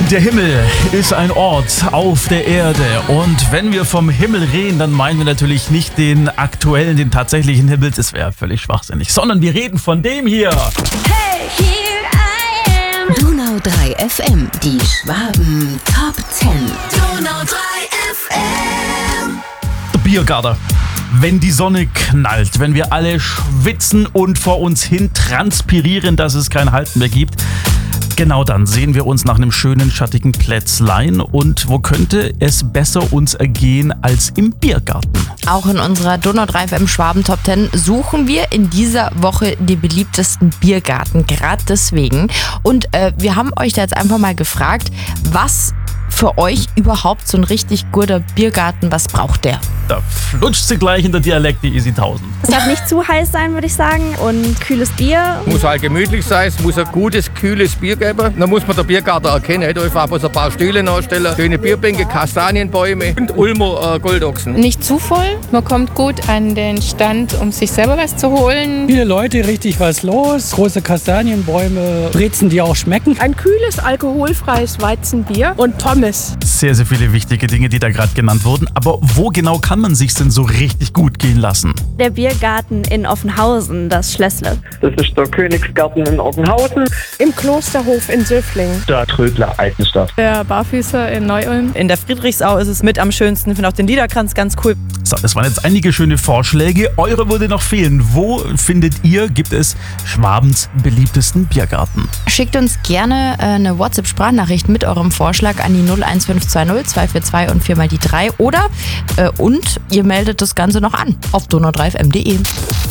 Der Himmel ist ein Ort auf der Erde und wenn wir vom Himmel reden, dann meinen wir natürlich nicht den aktuellen, den tatsächlichen Himmel, das wäre völlig schwachsinnig, sondern wir reden von dem hier. Hey, here I am. Donau 3 FM, die Schwaben Top 10. Donau 3 FM. Der Biergarten. Wenn die Sonne knallt, wenn wir alle schwitzen und vor uns hin transpirieren, dass es kein Halten mehr gibt, genau dann sehen wir uns nach einem schönen, schattigen Plätzlein. Und wo könnte es besser uns ergehen als im Biergarten? Auch in unserer Donau 3 FM Schwaben Top 10 suchen wir in dieser Woche die beliebtesten Biergarten, gerade deswegen. Und wir haben euch da jetzt einfach mal gefragt, was für euch überhaupt so ein richtig guter Biergarten, was braucht der? Da flutscht sie gleich in der Dialekt, die Isi 1000. Es darf nicht zu heiß sein, würde ich sagen. Und kühles Bier. Muss halt gemütlich sein, es muss ein gutes, kühles Bier geben. Dann muss man den Biergarten erkennen. Nicht einfach bloß ein paar Stühle nachstellen, schöne Bierbänke, Kastanienbäume und Ulmer Goldochsen. Nicht zu voll. Man kommt gut an den Stand, um sich selber was zu holen. Viele Leute, richtig was los. Große Kastanienbäume, Brezen, die auch schmecken. Ein kühles, alkoholfreies Weizenbier und Pommes. Sehr, sehr viele wichtige Dinge, die da gerade genannt wurden. Aber wo genau kann man sich denn so richtig gut gehen lassen? Der Biergarten in Offenhausen, das Schlössle. Das ist der Königsgarten in Ockenhausen. Im Klosterhof in Söfling. Der Trödler Altenstadt. Der Barfüßer in Neu-Ulm. In der Friedrichsau ist es mit am schönsten. Ich finde auch den Liederkranz ganz cool. So, das waren jetzt einige schöne Vorschläge. Eure würde noch fehlen. Wo findet ihr, gibt es Schwabens beliebtesten Biergarten? Schickt uns gerne eine WhatsApp-Sprachnachricht mit eurem Vorschlag an die 01520 242 und 4 mal die 3 oder und ihr meldet das Ganze noch an auf donau3fm.de.